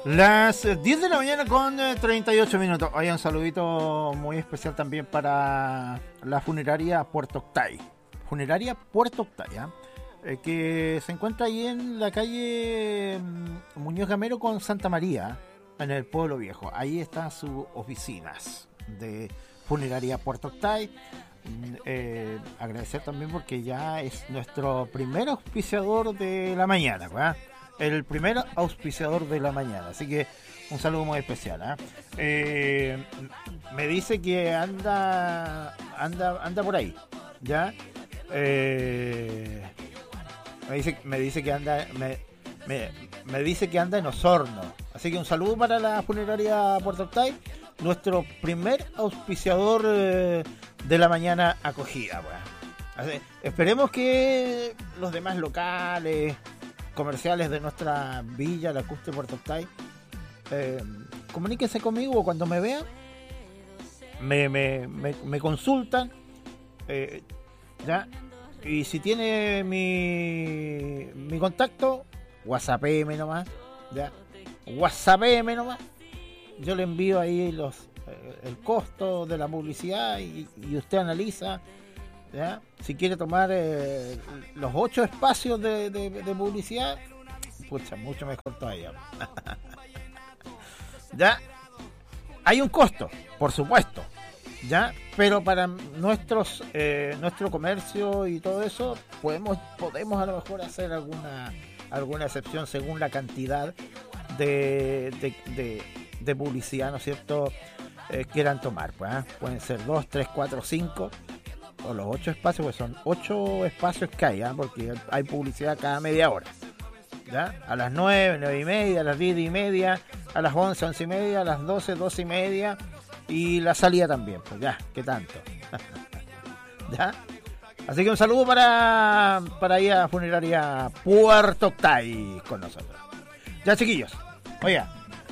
Las 10 de la mañana con 38 minutos. Hay un saludito muy especial también para la funeraria Puerto Octay. Funeraria Puerto Octay, que se encuentra ahí en la calle Muñoz Gamero con Santa María, en el Pueblo Viejo. Ahí están sus oficinas de funeraria Puerto Octay. Agradecer también porque ya es nuestro primer auspiciador de la mañana, ¿verdad? El primer auspiciador de la mañana, así que un saludo muy especial. Me dice que anda por ahí, ya. Me dice que anda me dice que anda en Osorno, así que un saludo para la funeraria Puerto Octay, nuestro primer auspiciador de la mañana acogida, bueno. Esperemos que los demás locales comerciales de nuestra villa, la Custe Puerto Octay, comuníquense conmigo cuando me vean, me consultan, ya, y si tiene mi contacto, WhatsAppeme nomás, ya, WhatsAppeme nomás, yo le envío ahí el costo de la publicidad y usted analiza. ¿Ya? Si quiere tomar los 8 espacios de publicidad, pucha, mucho mejor todavía. ¿Ya? Hay un costo, por supuesto, ¿ya? Pero para nuestro comercio y todo eso, podemos a lo mejor hacer alguna excepción según la cantidad de publicidad, ¿no es cierto?, quieran tomar. Pues, pueden ser 2, 3, 4, 5... o los 8 espacios, pues son 8 espacios que hay, porque hay publicidad cada media hora, ¿ya? A las 9, 9 y media, a las 10 y media, a las 11, 11 y media, a las 12, 12 y media, y la salida también, pues ya, ¿qué tanto? ¿Ya? Así que un saludo para ir a Funeraria Puerto Octay con nosotros. Ya, chiquillos, oiga,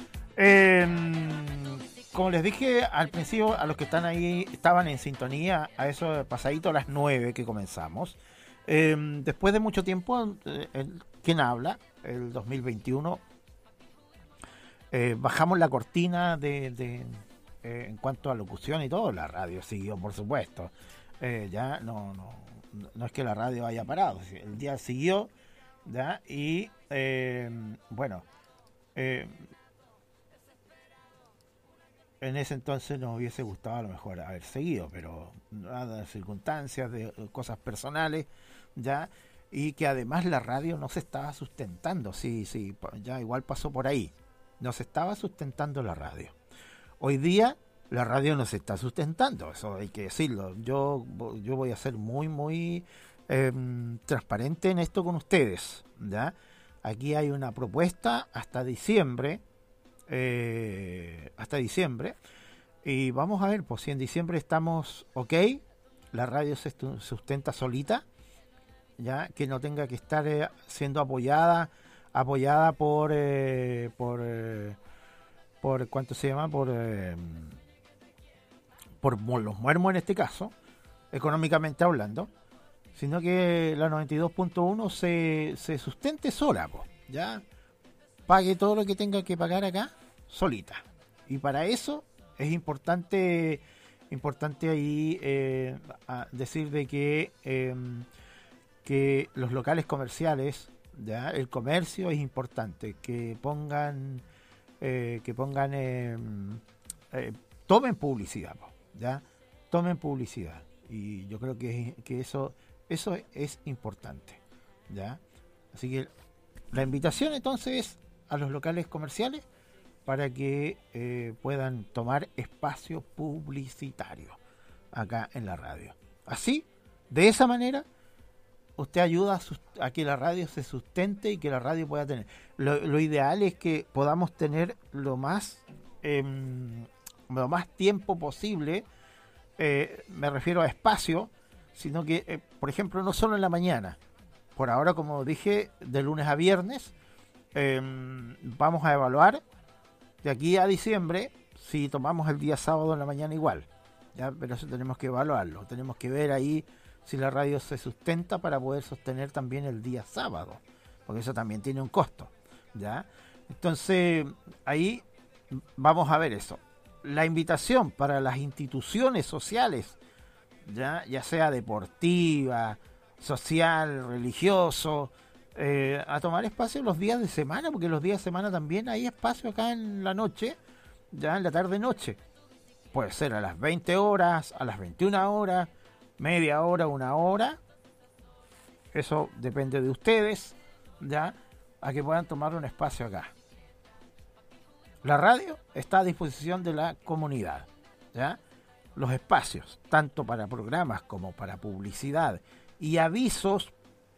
como les dije al principio, a los que están ahí, estaban en sintonía, a eso pasadito a las 9 que comenzamos. Después de mucho tiempo, ¿quién habla? El 2021. Bajamos la cortina en cuanto a locución y todo. La radio siguió, por supuesto. Ya no es que la radio haya parado. El día siguió, ¿ya? Y bueno. En ese entonces nos hubiese gustado a lo mejor haber seguido, pero nada de circunstancias, de cosas personales, ya, y que además la radio no se estaba sustentando, sí, ya igual pasó por ahí, no se estaba sustentando la radio. Hoy día la radio no se está sustentando, eso hay que decirlo. Yo voy a ser muy transparente en esto con ustedes, ya. Aquí hay una propuesta hasta diciembre. Y vamos a ver, pues si en diciembre estamos ok, la radio se sustenta solita, ya, que no tenga que estar siendo apoyada por ¿cuánto se llama? Por los muermos en este caso, económicamente hablando, sino que la 92.1 se sustente sola, pues, ya, pague todo lo que tenga que pagar acá solita, y para eso es importante ahí decir de que los locales comerciales, ya, el comercio es importante, que pongan tomen publicidad, ya, tomen publicidad, y yo creo que eso es importante, ya. Así que la invitación entonces es a los locales comerciales para que puedan tomar espacio publicitario acá en la radio. Así, de esa manera, usted ayuda a que la radio se sustente y que la radio pueda tener. Lo ideal es que podamos tener lo más tiempo posible, me refiero a espacio, sino que, por ejemplo, no solo en la mañana. Por ahora, como dije, de lunes a viernes, vamos a evaluar de aquí a diciembre si tomamos el día sábado en la mañana igual, ¿ya? Pero eso tenemos que evaluarlo, tenemos que ver ahí si la radio se sustenta para poder sostener también el día sábado, porque eso también tiene un costo, ¿ya? Entonces, ahí vamos a ver eso. La invitación para las instituciones sociales, ya sea deportiva, social, religioso, a tomar espacio los días de semana, porque los días de semana también hay espacio acá en la noche, ya en la tarde-noche. Puede ser a las 20 horas, a las 21 horas, media hora, una hora. Eso depende de ustedes, ya, a que puedan tomar un espacio acá. La radio está a disposición de la comunidad, ¿ya? Los espacios, tanto para programas como para publicidad y avisos,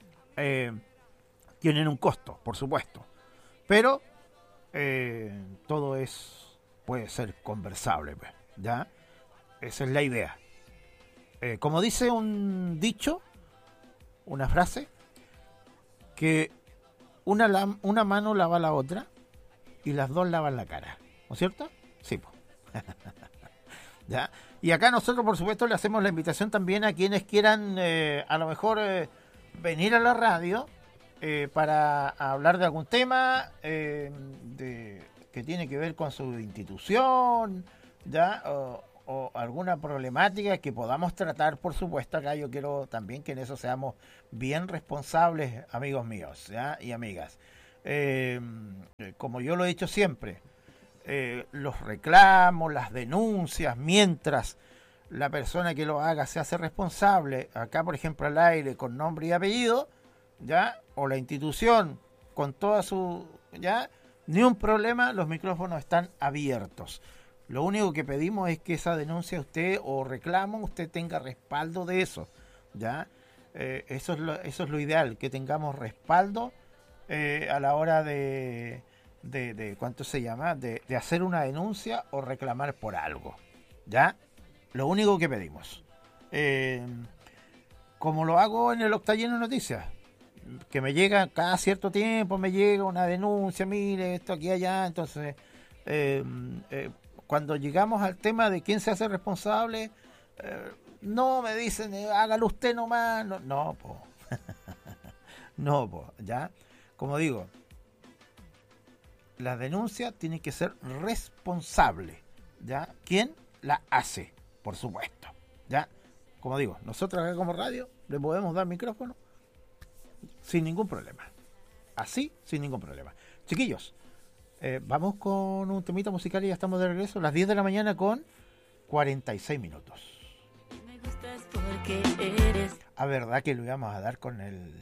tienen un costo, por supuesto, pero todo puede ser conversable, ¿ya? Esa es la idea. Como dice un dicho, una frase, que una mano lava la otra y las dos lavan la cara, ¿no es cierto? Sí, pues. ¿Ya? Y acá nosotros, por supuesto, le hacemos la invitación también a quienes quieran, a lo mejor, venir a la radio para hablar de algún tema que tiene que ver con su institución, ¿ya? O alguna problemática que podamos tratar, por supuesto. Acá yo quiero también que en eso seamos bien responsables, amigos míos, ¿ya? Y amigas. Como yo lo he dicho siempre, los reclamos, las denuncias, mientras la persona que lo haga se hace responsable, acá por ejemplo al aire con nombre y apellido, ya, o la institución con toda su, ya, ni un problema, los micrófonos están abiertos. Lo único que pedimos es que esa denuncia usted o reclamo usted tenga respaldo de eso, ya. Eso es lo ideal, que tengamos respaldo a la hora de ¿cuánto se llama? De hacer una denuncia o reclamar por algo, ¿ya? Lo único que pedimos. Como lo hago en el Octalleno Noticias, que me llega cada cierto tiempo, me llega una denuncia, mire, esto aquí, allá, entonces, cuando llegamos al tema de quién se hace responsable, no me dicen, hágalo usted nomás, no, po. No, po, ¿ya? Como digo, la denuncia tiene que ser responsable, ¿ya? ¿Quién la hace? Por supuesto, ¿ya? Como digo, nosotros acá como radio le podemos dar micrófono sin ningún problema. Así, sin ningún problema. Chiquillos, vamos con un temita musical y ya estamos de regreso. Las 10 de la mañana con 46 minutos. Me gustas porque eres... A verdad que lo íbamos a dar con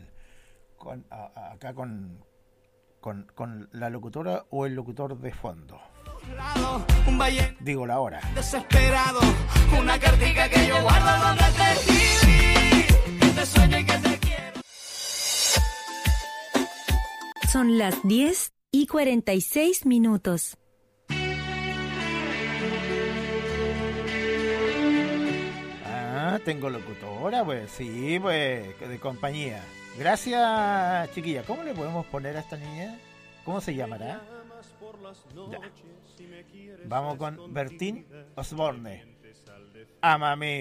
acá con la locutora o el locutor de fondo. Digo la hora. Desesperado, una cartica que yo guardo donde te escribí, que te sueño y que te quiero. Son las 10:46 minutos. Tengo locutora, pues sí, pues de compañía. Gracias, chiquilla. ¿Cómo le podemos poner a esta niña? ¿Cómo se llamará? Ya. Vamos con Bertín Osborne. Ámame.